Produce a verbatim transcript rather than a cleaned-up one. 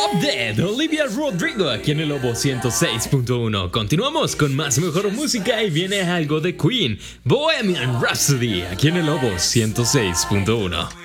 Drop Dead, Olivia Rodrigo, aquí en el Lobo ciento seis punto uno. Continuamos con más mejor música y viene algo de Queen, Bohemian Rhapsody, aquí en el Lobo ciento seis punto uno.